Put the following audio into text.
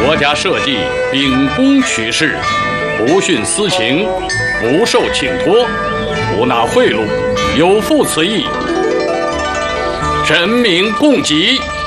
国家社稷秉公取事，不徇私情，不受请托，不纳贿赂，有负此意。人民共济。